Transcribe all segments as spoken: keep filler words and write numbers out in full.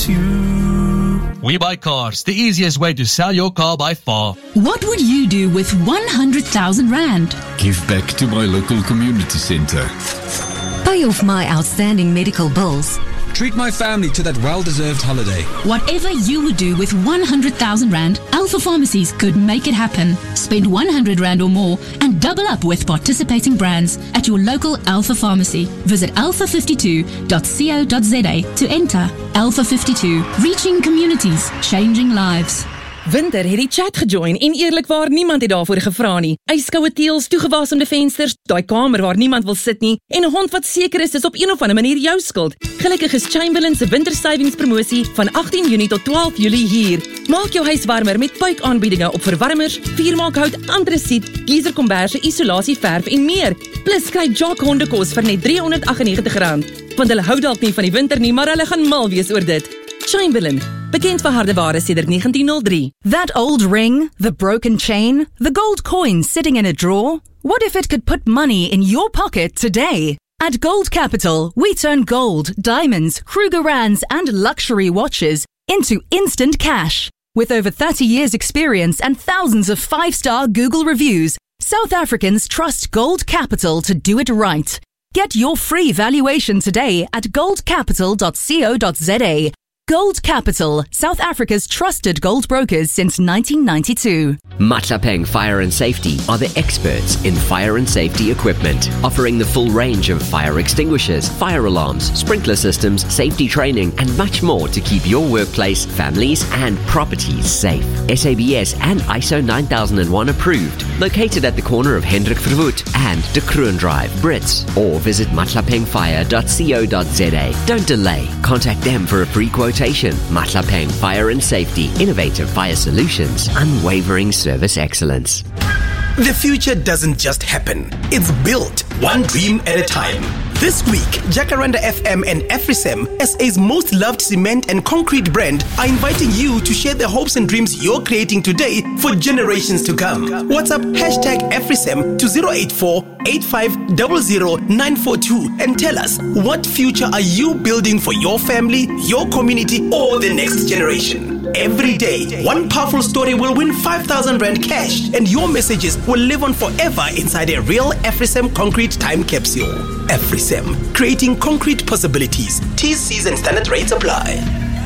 fifty-two. We Buy Cars, the easiest way to sell your car by far. What would you do with one hundred thousand rand? Give back to my local community centre. Pay off my outstanding medical bills. Treat my family to that well-deserved holiday. Whatever you would do with one hundred thousand rand, Alpha Pharmacies could make it happen. Spend one hundred rand or more and double up with participating brands at your local Alpha Pharmacy. Visit alpha fifty-two dot co dot za to enter. Alpha fifty-two, reaching communities, changing lives. Winter het die chat gejoin en eerlikwaar niemand het daarvoor gevra nie. Yskoue teels, toegewasemde vensters, daai kamer waar niemand wil sit nie en 'n hond wat seker is dis op een of ander manier jou skuld. Gelukkig is Chamberlain se wintersavingspromosie van agttien Junie tot twaalf Julie hier. Maak jou huis warmer met puikaanbiedinge op verwarmers, vuurmaakhout, antrasiet, geyserkomberse, isolasie verf en meer. Plus kry Jock hondekos vir net driehonderdagtennegentig rand. Want hulle hou dalk nie van die winter nie, maar hulle gaan mal wees oor dit. Chamberlain, bekend vir harde ware sedert negentien oh drie. That old ring, the broken chain, the gold coin sitting in a drawer. What if it could put money in your pocket today? At Gold Capital, we turn gold, diamonds, Krugerrands and luxury watches into instant cash. With over thirty years experience and thousands of five-star Google reviews, South Africans trust Gold Capital to do it right. Get your free valuation today at gold capital dot co dot za. Gold Capital, South Africa's trusted gold brokers since nineteen ninety-two. Matlapeng Fire and Safety are the experts in fire and safety equipment, offering the full range of fire extinguishers, fire alarms, sprinkler systems, safety training, and much more to keep your workplace, families, and properties safe. S A B S and I S O nine thousand one approved, located at the corner of Hendrik Verwoerd and De Kroon Drive, Brits, or visit matlapeng fire dot co dot za. Don't delay. Contact them for a free quotation. Matlapeng Fire and Safety, innovative fire solutions, unwavering service excellence. The future doesn't just happen. It's built one dream at a time. This week, Jacaranda F M and Afrisem, S A's most loved cement and concrete brand, are inviting you to share the hopes and dreams you're creating today for generations to come. WhatsApp hashtag Afrisem to zero eight four, eight five zero zero, nine four two and tell us, what future are you building for your family, your community, or the next generation? Every day, one powerful story will win five thousand rand cash, and your messages will live on forever inside a real Afrisem concrete time capsule. Afrisem, creating concrete possibilities. T's, C's and standard rates apply.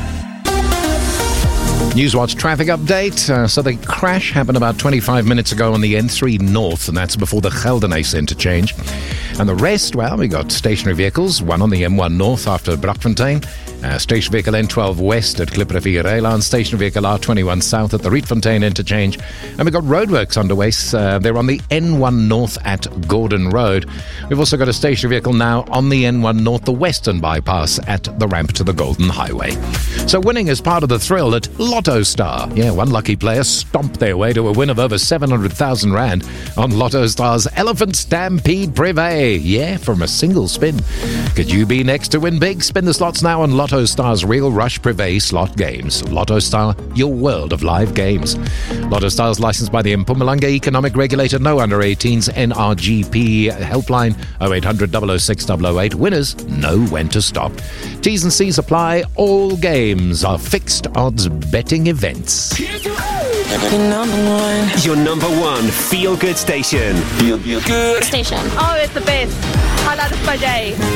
Newswatch traffic update. Uh, so the crash happened about twenty-five minutes ago on the N three North, and that's before the Geldenhuys interchange. And the rest, well, we got stationary vehicles, one on the M one North after Brakfontein, uh, station vehicle N twelve West at Klipprivier Reiland, station vehicle R twenty-one South at the Rietfontein interchange. And we've got roadworks underway. Uh, they're on the N one North at Gordon Road. We've also got a stationary vehicle now on the N one North, the Western bypass at the ramp to the Golden Highway. So winning is part of the thrill at Lotto Star. Yeah, one lucky player stomped their way to a win of over seven hundred thousand rand on Lotto Star's Elephant Stampede Privé. Yeah, from a single spin. Could you be next to win big? Spin the slots now on Lotto Star's Real Rush Privé slot games. Lotto Star, your world of live games. Lotto Star is licensed by the Mpumalanga Economic Regulator. No under eighteens. N R G P helpline oh eight hundred, double oh six, double oh eight. Winners know when to stop. T's and C's apply. All games are fixed odds betting events. Your number one. Your number one feel good station. Feel good station. Oh, it's the best. Highlight of my day.